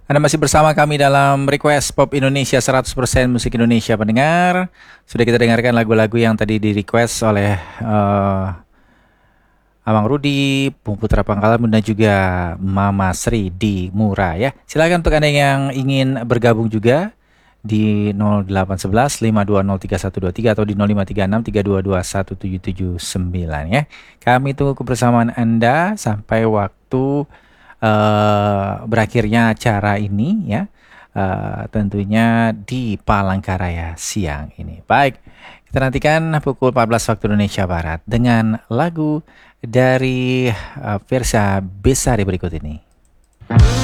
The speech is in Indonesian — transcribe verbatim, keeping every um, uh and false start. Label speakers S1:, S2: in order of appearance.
S1: Anda masih bersama kami dalam Request Pop Indonesia seratus persen Musik Indonesia pendengar. Sudah kita dengarkan lagu-lagu yang tadi di request oleh uh, Abang Rudi, Bung Putra Pangkalamun dan juga Mama Sri di Mura ya. Silakan untuk Anda yang ingin bergabung juga di nol delapan satu satu lima dua nol tiga satu dua tiga atau di nol lima tiga enam tiga dua dua satu tujuh tujuh sembilan ya. Kami tunggu kebersamaan Anda sampai waktu Uh, berakhirnya acara ini ya, uh, tentunya di Palangkaraya siang ini. Baik, kita nantikan pukul empat belas waktu Indonesia Barat dengan lagu dari uh, Versa Besari berikut ini.